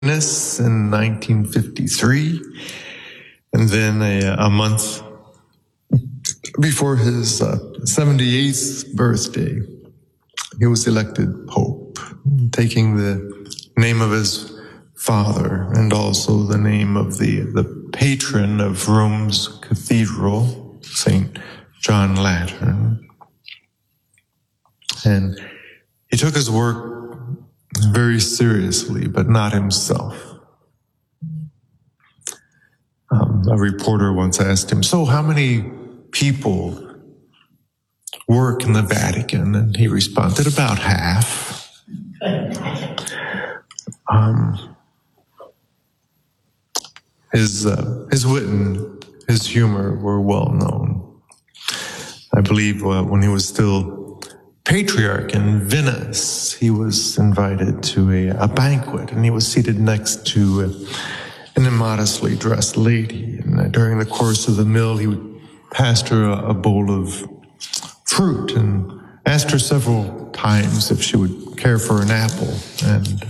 in 1953, and then a month before his 78th birthday, he was elected Pope, taking the name of his father and also the name of the patron of Rome's cathedral, St. John Lateran. And he took his work very seriously, but not himself. A reporter once asked him, "So how many people work in the Vatican?" And he responded, "About half." His wit and his humor were well known. I believe when he was still patriarch in Venice, he was invited to a banquet, and he was seated next to an immodestly dressed lady. And during the course of the meal, he passed her a bowl of fruit and asked her several times if she would care for an apple. And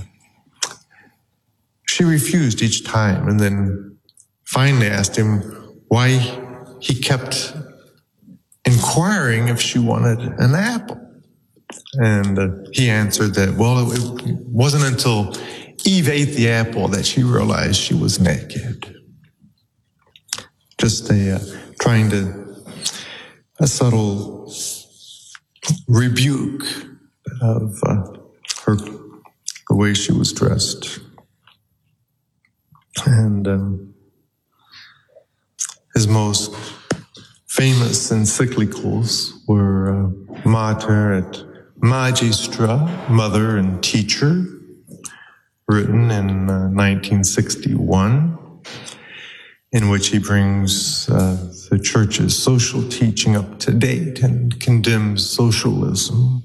she refused each time, and then finally asked him why he kept inquiring if she wanted an apple. And he answered that, well, it wasn't until Eve ate the apple that she realized she was naked. Just a subtle rebuke of the way she was dressed. And his most famous encyclicals were Mater et Magistra, Mother and Teacher, written in 1961, in which he brings the church's social teaching up to date and condemns socialism.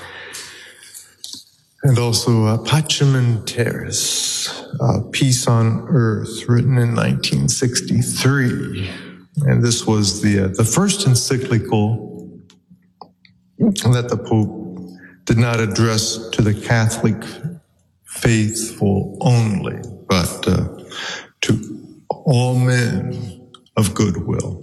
And also Pacem in Terris, Peace on Earth, written in 1963. And this was the first encyclical that the Pope did not address to the Catholic faithful only, but to all men of goodwill.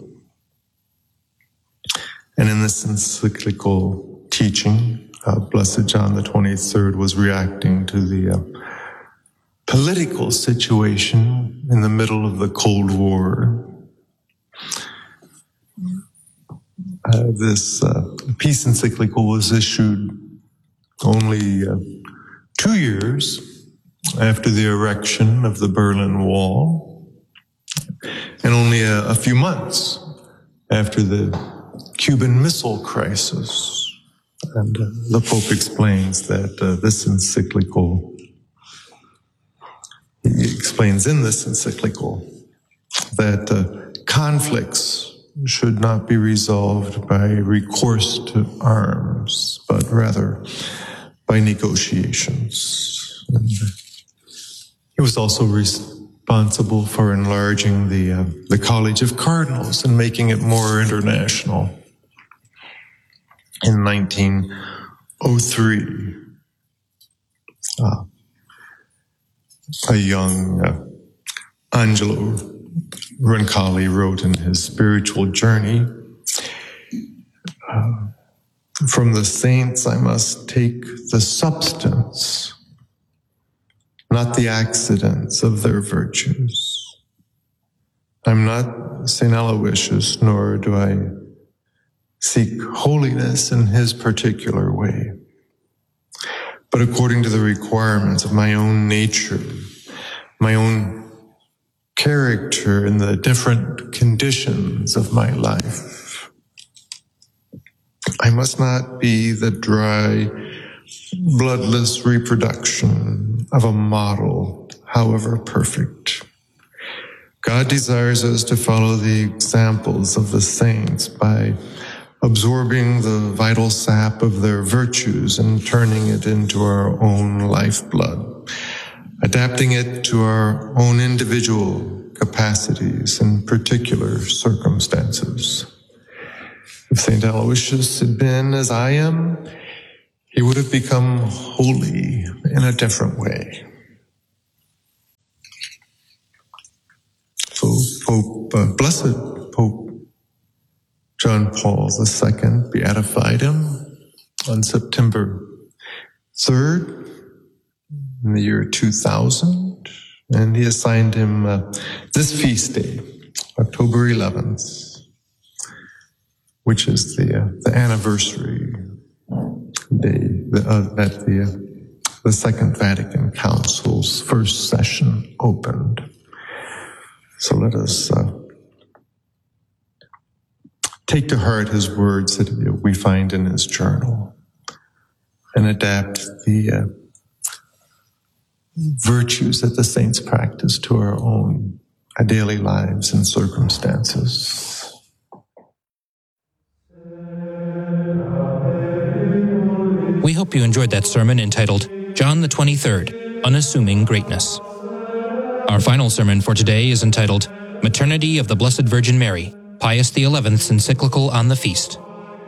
And in this encyclical teaching, Blessed John the 23rd was reacting to the political situation in the middle of the Cold War. This peace encyclical was issued only 2 years after the erection of the Berlin Wall, and only a few months after the Cuban Missile Crisis. And the Pope explains that this encyclical, he explains in this encyclical that conflicts should not be resolved by recourse to arms, but rather by negotiations. And he was also responsible for enlarging the College of Cardinals and making it more international. In 1903, a young Angelo Roncalli wrote in his spiritual journey, "From the saints I must take the substance, not the accidents of their virtues. I'm not St. Aloysius, nor do I seek holiness in his particular way, but according to the requirements of my own nature, my own character in the different conditions of my life. I must not be the dry, bloodless reproduction of a model, however perfect. God desires us to follow the examples of the saints by absorbing the vital sap of their virtues and turning it into our own lifeblood, adapting it to our own individual capacities and particular circumstances. If St. Aloysius had been as I am, he would have become holy in a different way. Blessed Pope John Paul II beatified him on September 3rd in the year 2000, and he assigned him this feast day, October 11th, which is the anniversary day that the Second Vatican Council's first session opened. So let us take to heart his words that we find in his journal and adapt the virtues that the saints practice to our own daily lives and circumstances. We hope you enjoyed that sermon entitled John the 23rd, Unassuming Greatness. Our final sermon for today is entitled Maternity of the Blessed Virgin Mary, Pius XI's encyclical on the feast.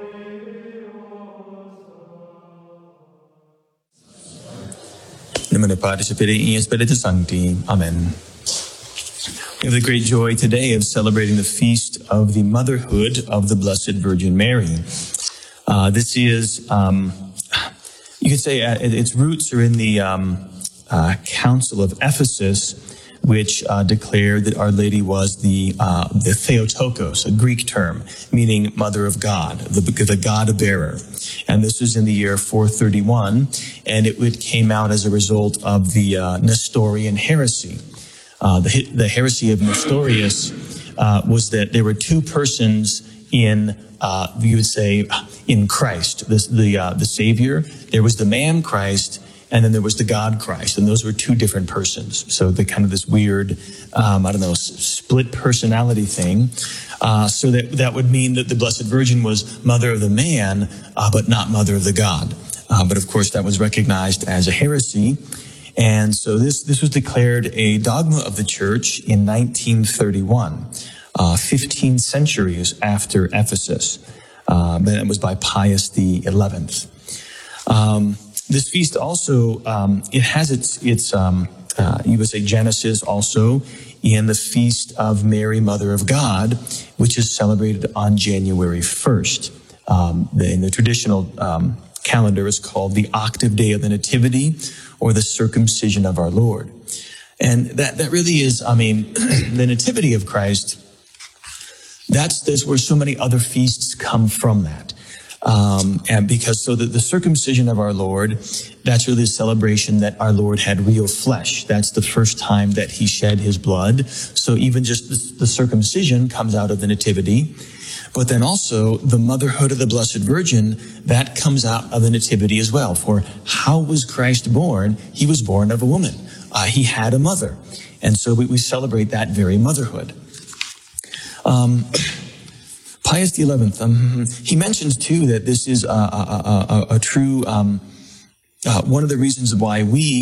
In nomine Patris et Filii et Spiritus Sancti. Amen. We have the great joy today of celebrating the feast of the motherhood of the Blessed Virgin Mary. This is, you could say, its roots are in the Council of Ephesus, which declared that Our Lady was the Theotokos, a Greek term, meaning Mother of God, the God-bearer. And this was in the year 431, and it came out as a result of the Nestorian heresy. The heresy of Nestorius was that there were two persons in, you would say, in Christ, the Savior. There was the man Christ, and then there was the God Christ, and those were two different persons. So the kind of this weird, split personality thing. So that would mean that the Blessed Virgin was mother of the man, but not mother of the God. But of course, that was recognized as a heresy. And so this was declared a dogma of the Church in 1931, 15 centuries after Ephesus. That was by Pius XI. This feast also, it has its you would say Genesis also in the Feast of Mary, Mother of God, which is celebrated on January 1st. In the traditional calendar is called the Octave Day of the Nativity, or the Circumcision of our Lord. And that really is, the Nativity of Christ, that's where so many other feasts come from that. And because the circumcision of our Lord, that's really a celebration that our Lord had real flesh. That's the first time that he shed his blood. So even just the circumcision comes out of the nativity. But then also the motherhood of the Blessed Virgin, that comes out of the nativity as well. For how was Christ born? He was born of a woman. He had a mother. And so we celebrate that very motherhood. Pius XI, he mentions too that this is a true, one of the reasons why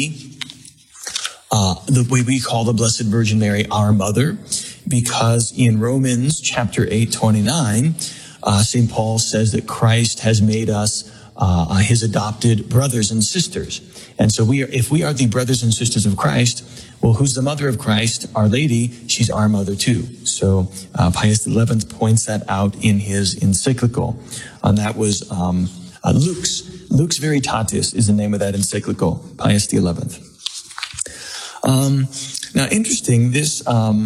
the way we call the Blessed Virgin Mary our mother, because in Romans chapter 8:29, St. Paul says that Christ has made us his adopted brothers and sisters. And so if we are the brothers and sisters of Christ, well, who's the mother of Christ? Our Lady, she's our mother too. So Pius XI points that out in his encyclical. And that was Lux Veritatis is the name of that encyclical, Pius XI. Now, interesting, this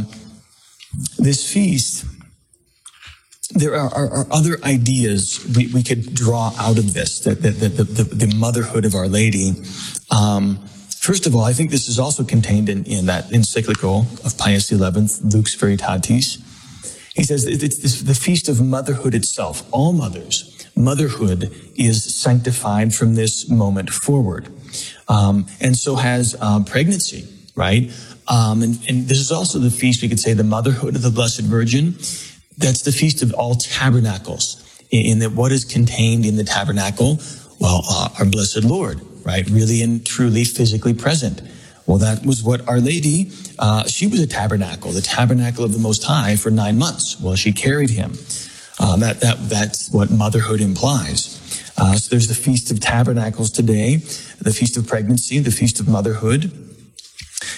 feast, there are other ideas we could draw out of this, the motherhood of Our Lady. First of all, I think this is also contained in that encyclical of Pius XI, Lux Veritatis. He says it's the feast of motherhood itself. All mothers, motherhood is sanctified from this moment forward. And so has pregnancy, right? And this is also the feast, we could say, the motherhood of the Blessed Virgin. That's the Feast of All Tabernacles. In that, what is contained in the tabernacle? Well, our Blessed Lord, right? Really and truly physically present. Well, that was what Our Lady, she was a tabernacle, the tabernacle of the Most High for 9 months. Well, she carried him. That's what motherhood implies. So there's the Feast of Tabernacles today, the Feast of Pregnancy, the Feast of Motherhood.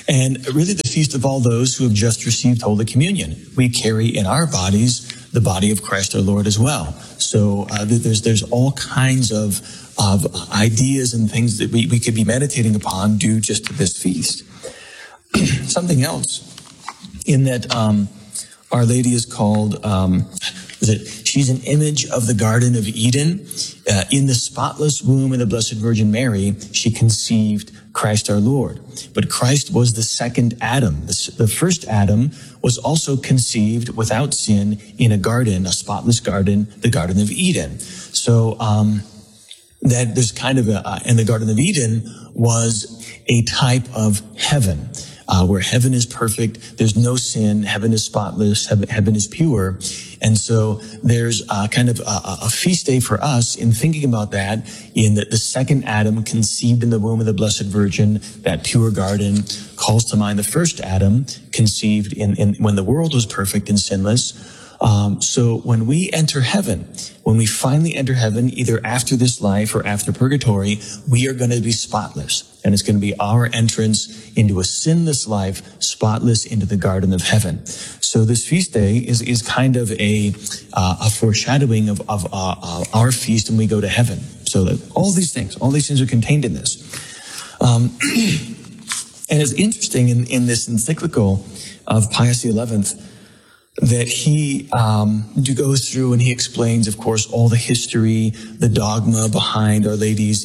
And really the feast of all those who have just received Holy Communion. We carry in our bodies the body of Christ our Lord as well. So there's all kinds of ideas and things that we could be meditating upon due just to this feast. Something else in that Our Lady is called, she's an image of the Garden of Eden. In the spotless womb of the Blessed Virgin Mary, she conceived Christ our Lord. But Christ was the second Adam. The first Adam was also conceived without sin in a garden, a spotless garden, the Garden of Eden. So that there's kind of and the Garden of Eden was a type of heaven. Where heaven is perfect, there's no sin, heaven is spotless, heaven is pure. And so there's kind of a feast day for us in thinking about that, in that the second Adam conceived in the womb of the Blessed Virgin, that pure garden, calls to mind the first Adam conceived in when the world was perfect and sinless. So when we enter heaven, when we finally enter heaven, either after this life or after purgatory, we are going to be spotless. And it's going to be our entrance into a sinless life, spotless into the garden of heaven. So this feast day is kind of a foreshadowing of our feast when we go to heaven. So that all these things are contained in this. And it's interesting in this encyclical of Pius XI, that he goes through and he explains, of course, all the history, the dogma behind Our Lady's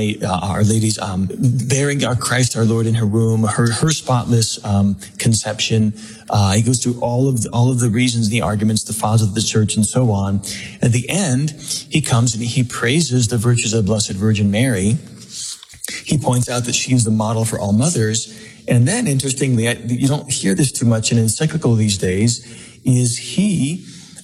bearing our Christ our Lord in her womb, her spotless conception. He goes through all of the reasons, the arguments, the fathers of the Church, and so on. At the end, he comes and he praises the virtues of Blessed Virgin Mary. He points out that she is the model for all mothers. And then, interestingly, you don't hear this too much in encyclical these days, is he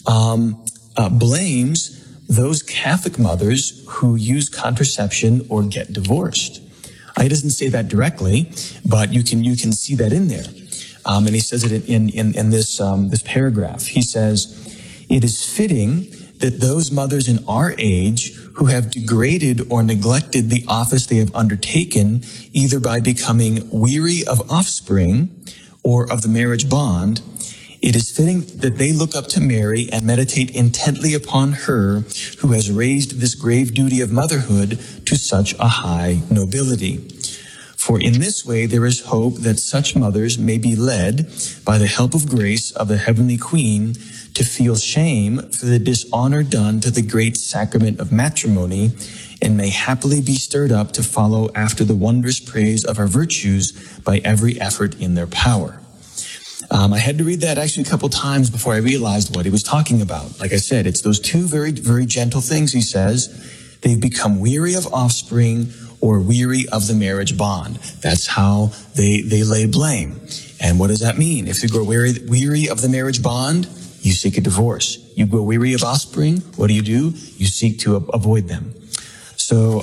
blames those Catholic mothers who use contraception or get divorced. He doesn't say that directly, but you can see that in there. And he says it in this paragraph. He says, "It is fitting that those mothers in our age who have degraded or neglected the office they have undertaken, either by becoming weary of offspring or of the marriage bond, it is fitting that they look up to Mary and meditate intently upon her who has raised this grave duty of motherhood to such a high nobility. For in this way there is hope that such mothers may be led, by the help of grace of the Heavenly Queen, to feel shame for the dishonor done to the great sacrament of matrimony, and may happily be stirred up to follow after the wondrous praise of her virtues by every effort in their power." I had to read that actually a couple times before I realized what he was talking about. Like I said, it's those two very, very gentle things he says. They've become weary of offspring or weary of the marriage bond. That's how they lay blame. And what does that mean? If you grow weary of the marriage bond, you seek a divorce. You grow weary of offspring, what do? You seek to avoid them. So,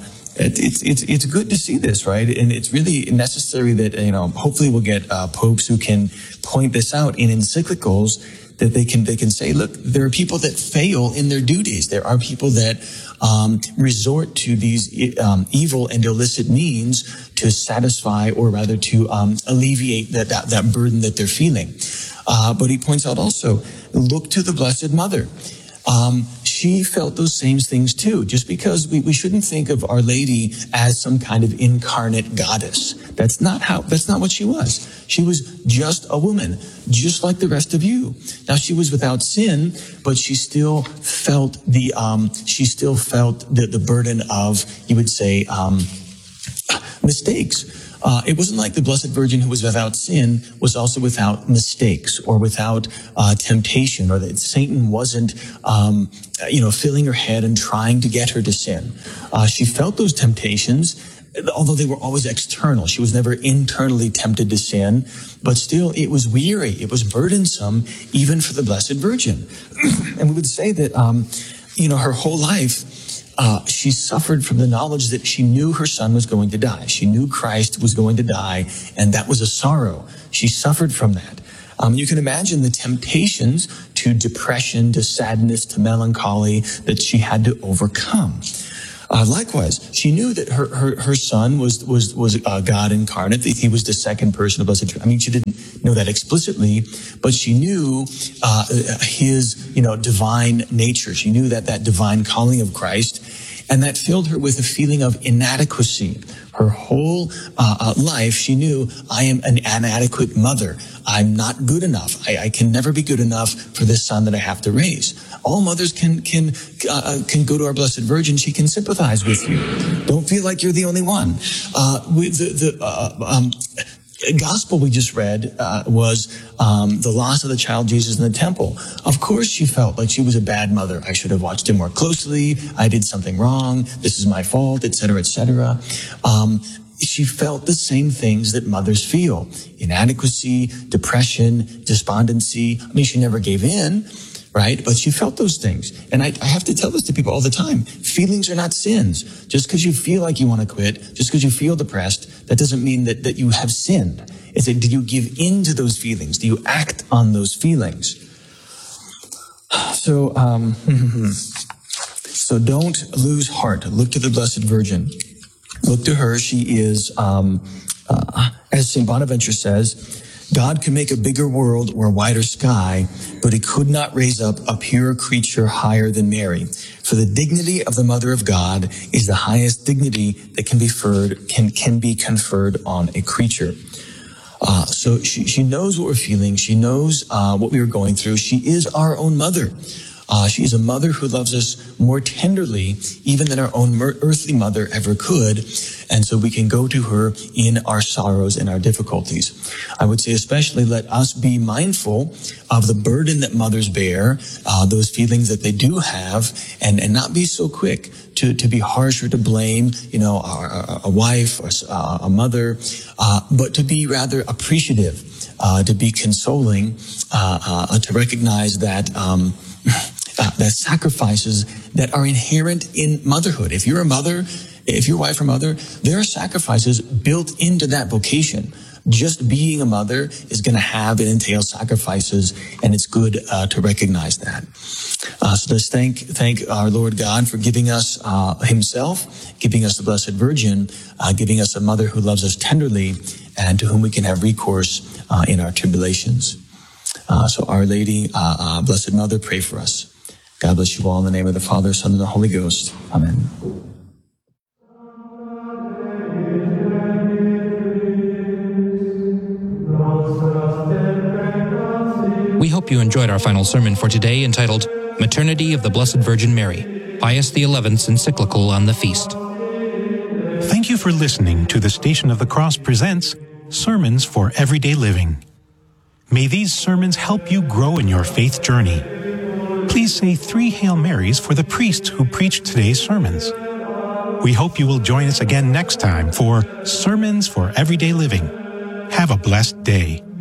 it's good to see this, right? And it's really necessary that, hopefully we'll get popes who can point this out in encyclicals, that they can say, look, there are people that fail in their duties. There are people that resort to these evil and illicit means to satisfy, or rather to alleviate that burden that they're feeling. But he points out also, look to the Blessed Mother. She felt those same things too. Just because we shouldn't think of Our Lady as some kind of incarnate goddess. That's not what she was. She was just a woman, just like the rest of you. Now she was without sin, but she still felt the burden of, you would say, mistakes. It wasn't like the Blessed Virgin, who was without sin, was also without mistakes or without temptation, or that Satan wasn't, filling her head and trying to get her to sin. She felt those temptations, although they were always external. She was never internally tempted to sin, but still it was weary. It was burdensome, even for the Blessed Virgin. And we would say that, her whole life, she suffered from the knowledge that she knew her son was going to die. She knew Christ was going to die, and that was a sorrow. She suffered from that. You can imagine the temptations to depression, to sadness, to melancholy that she had to overcome. Likewise, she knew that her son was God incarnate, that he was the second person of Blessed Trinity. I mean, she didn't know that explicitly, but she knew his, divine nature. She knew that divine calling of Christ, and that filled her with a feeling of inadequacy. Her whole life, she knew, I am an inadequate mother. I'm not good enough. I can never be good enough for this son that I have to raise. All mothers can go to our Blessed Virgin. She can sympathize with you. Don't feel like you're the only one. Gospel we just read was the loss of the child Jesus in the temple. Of course she felt like she was a bad mother. I should have watched him more closely. I did something wrong. This is my fault, etc., etc. She felt the same things that mothers feel: inadequacy, depression, despondency. I mean, she never gave in, right? But she felt those things. And I have to tell this to people all the time. Feelings are not sins. Just because you feel like you want to quit, just because you feel depressed, that doesn't mean that you have sinned. It's do you give in to those feelings? Do you act on those feelings? So don't lose heart. Look to the Blessed Virgin. Look to her. She is, as St. Bonaventure says, God can make a bigger world or a wider sky, but he could not raise up a pure creature higher than Mary. For the dignity of the Mother of God is the highest dignity that can be conferred on a creature. So she knows what we're feeling. She knows what we were going through. She is our own mother. She is a mother who loves us more tenderly even than our own earthly mother ever could. And so we can go to her in our sorrows and our difficulties. I would say especially let us be mindful of the burden that mothers bear, those feelings that they do have, and not be so quick to be harsh or to blame, a wife or a mother, but to be rather appreciative, to be consoling, to recognize that the sacrifices that are inherent in motherhood. If you're a mother, if you're a wife or mother, there are sacrifices built into that vocation. Just being a mother is going to have and entail sacrifices, and it's good to recognize that. So let's thank our Lord God for giving us himself, giving us the Blessed Virgin, giving us a mother who loves us tenderly and to whom we can have recourse in our tribulations. So Our Lady, Blessed Mother, pray for us. God bless you all in the name of the Father, Son, and the Holy Ghost. Amen. We hope you enjoyed our final sermon for today, entitled Maternity of the Blessed Virgin Mary, Pius XI's encyclical on the feast. Thank you for listening to the Station of the Cross presents Sermons for Everyday Living. May these sermons help you grow in your faith journey. Please say 3 Hail Marys for the priest who preached today's sermons. We hope you will join us again next time for Sermons for Everyday Living. Have a blessed day.